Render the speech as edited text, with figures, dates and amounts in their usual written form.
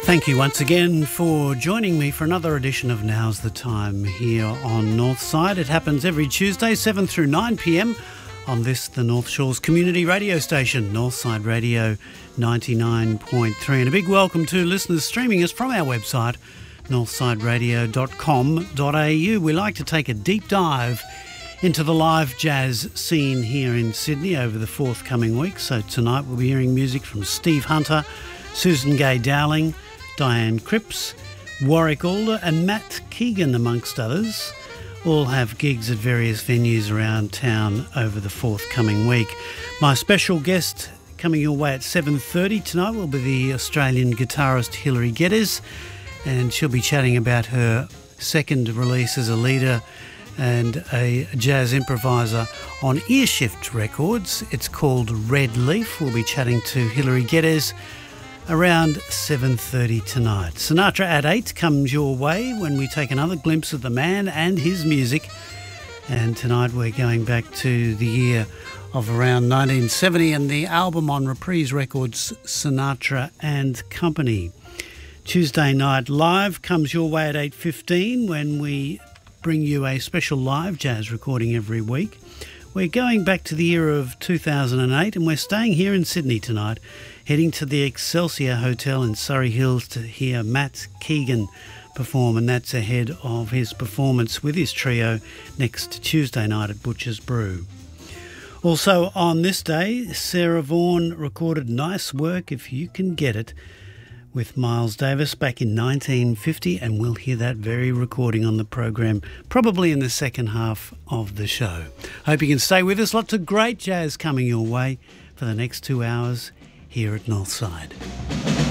Thank you once again for joining me for another edition of Now's the Time here on Northside. It happens every Tuesday, 7 through 9 p.m. on this, the North Shores community radio station, Northside Radio 99.3. And a big welcome to listeners streaming us from our website, northsideradio.com.au. We like to take a deep dive into the live jazz scene here in Sydney over the forthcoming week. So tonight we'll be hearing music from Steve Hunter, Susan Gay Dowling, Diane Cripps, Warwick Alder and Matt Keegan, amongst others. All have gigs at various venues around town over the forthcoming week. My special guest coming your way at 7:30 tonight will be the Australian guitarist Hilary Geddes, and she'll be chatting about her second release as a leader and a jazz improviser on Earshift Records. It's called Red Leaf. We'll be chatting to Hilary Geddes around 7:30 tonight. Sinatra at 8 comes your way when we take another glimpse of the man and his music. And tonight we're going back to the year of around 1970 and the album on Reprise Records, Sinatra and Company. Tuesday Night Live comes your way at 8:15 when we bring you a special live jazz recording every week. We're going back to the year of 2008 and we're staying here in Sydney tonight, heading to the Excelsior Hotel in Surrey Hills to hear Matt Keegan perform, and that's ahead of his performance with his trio next Tuesday night at Butcher's Brew. Also on this day, Sarah Vaughan recorded Nice Work If You Can Get It with Miles Davis back in 1950, and we'll hear that very recording on the program probably in the second half of the show. Hope you can stay with us. Lots of great jazz coming your way for the next 2 hours here at Northside.